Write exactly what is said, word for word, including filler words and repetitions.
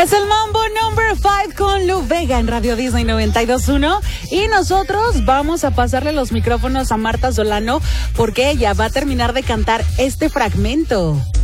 Es el Mambo Number five con Lu Vega en Radio Disney noventa y dos punto uno y nosotros vamos a pasarle los micrófonos a Marta Solano porque ella va a terminar de cantar este fragmento.